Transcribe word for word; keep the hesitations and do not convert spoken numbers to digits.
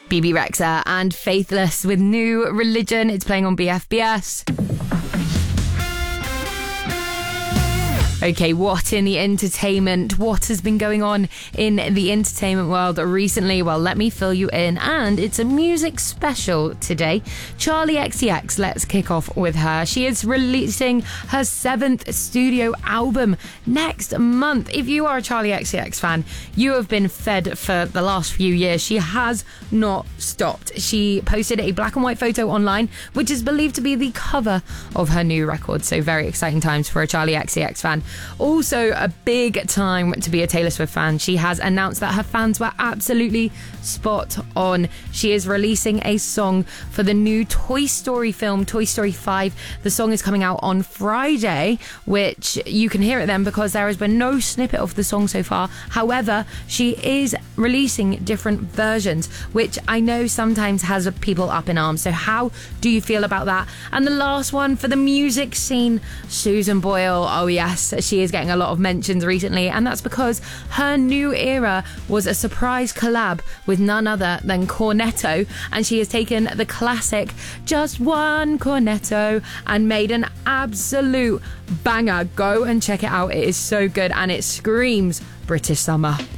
B B Rexha and Faithless with New Religion. It's playing on B F B S. Okay, what in the entertainment? What has been going on in the entertainment world recently? Well, let me fill you in. And it's a music special today. Charli X C X, let's kick off with her. She is releasing her seventh studio album next month. If you are a Charli X C X fan, you have been fed for the last few years. She has not stopped. She posted a black and white photo online, which is believed to be the cover of her new record. So very exciting times for a Charli X C X fan. Also, a big time to be a Taylor Swift fan. She has announced that her fans were absolutely spot on. She is releasing a song for the new Toy Story film, Toy Story five. The song is coming out on Friday, which you can hear it then because there has been no snippet of the song so far. However, she is releasing different versions, which I know sometimes has people up in arms. So how do you feel about that? And the last one for the music scene, Susan Boyle. Oh yes, she is getting a lot of mentions recently, and that's because her new era was a surprise collab with none other than Cornetto, and she has taken the classic Just One Cornetto and made an absolute banger. Go and check it out. It is so good and it screams British summer.